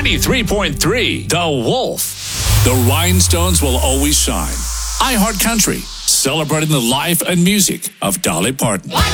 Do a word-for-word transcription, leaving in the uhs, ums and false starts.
ninety-three point three The Wolf. The Rhinestones will always shine. iHeart Country, celebrating the life and music of Dolly Parton.